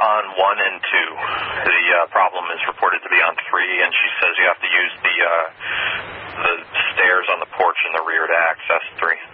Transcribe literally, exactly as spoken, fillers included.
on one and two. The uh, problem is reported to be on three, and she says you have to use the uh, the stairs on the porch in the rear to access three.